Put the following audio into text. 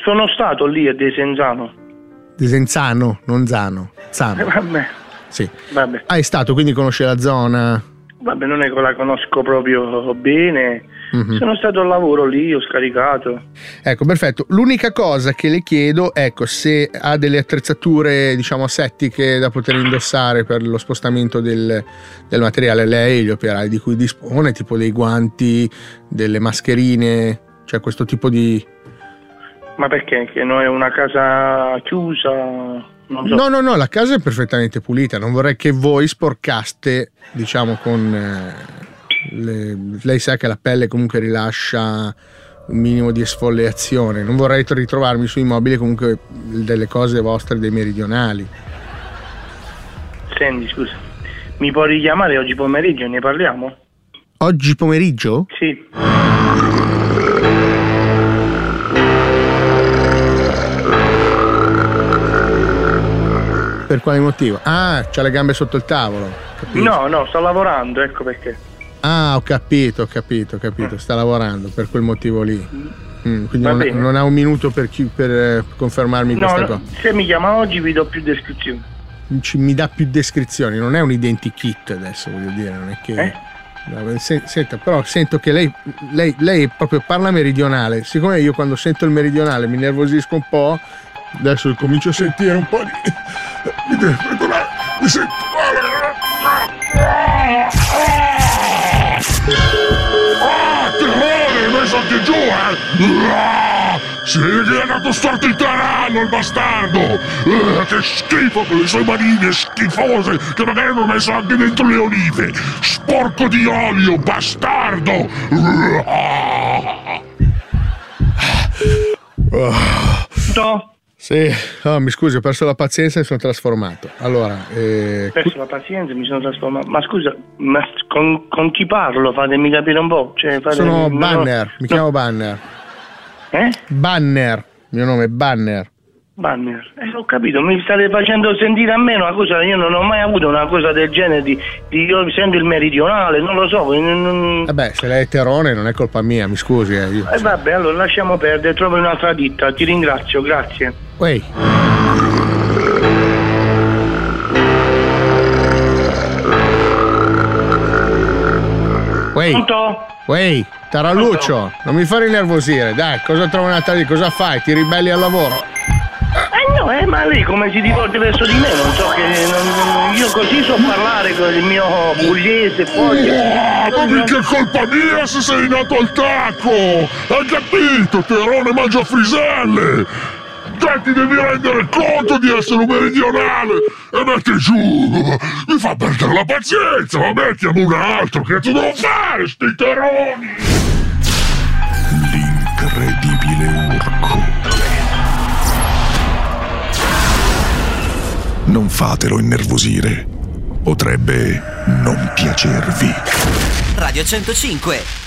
Sono stato lì a Desenzano. Desenzano, non Zano. Zano. Vabbè. Sì. Vabbè. Hai stato, quindi conosci la zona? Vabbè, non è che la conosco proprio bene. Mm-hmm. Sono stato al lavoro lì, ho scaricato. Ecco, perfetto. L'unica cosa che le chiedo, ecco, se ha delle attrezzature, diciamo, asettiche da poter indossare per lo spostamento del materiale, lei, gli operai di cui dispone, tipo dei guanti, delle mascherine, cioè questo tipo di... Ma perché? Che non è una casa chiusa? Non so. No, la casa è perfettamente pulita. Non vorrei che voi sporcaste, diciamo, con lei sa che la pelle comunque rilascia un minimo di esfoliazione. Non vorrei ritrovarmi sui mobili comunque delle cose vostre, dei meridionali. Senti, scusa, mi puoi richiamare oggi pomeriggio e ne parliamo? Oggi pomeriggio? Sì. Per quale motivo? Ah, c'ha le gambe sotto il tavolo. Capito? No, sto lavorando, ecco perché. Ah, ho capito. Sta lavorando per quel motivo lì. Quindi non ha un minuto per confermarmi questa cosa. Se mi chiama oggi vi do più descrizioni. Mi dà più descrizioni, non è un identikit adesso, voglio dire, non è che... Senta, però sento che lei proprio parla meridionale. Siccome io quando sento il meridionale mi nervosisco un po', adesso comincio a sentire un po' mi sento terrore, mi salti giù, si vede che è andato storto il taranno, il bastardo! Che schifo con le sue manine schifose, che magari hanno messo anche dentro le olive! Sporco di olio, bastardo! No. Sì, mi scusi, ho perso la pazienza e sono trasformato. Allora, ho perso la pazienza, mi sono trasformato. Ma scusa, con chi parlo? Fatemi capire un po'. Sono Banner, mi chiamo Banner. Banner, mio nome è Banner. Banner, ho capito, mi state facendo sentire a me una cosa, io non ho mai avuto una cosa del genere di io sento il meridionale, non lo so. Vabbè, se lei è terrone non è colpa mia, mi scusi. Vabbè, allora lasciamo perdere, trovo un'altra ditta, ti ringrazio, grazie. Uè. Uè, Taralluccio, non mi fare innervosire, dai, cosa trovo un'altra ditta, cosa fai, ti ribelli al lavoro? No, ma lei come si rivolge verso di me? Non so che. Io così so parlare con il mio pugliese poi. Ma mica è colpa mia se sei nato al tacco! Hai capito, terrone mangia friselle! Te ti devi rendere conto di essere un meridionale e metti giù! Mi fa perdere la pazienza, ma mettiamo un altro, che cazzo devo fare, sti terroni! L'incredibile Urco. Non fatelo innervosire. Potrebbe non piacervi. Radio 105.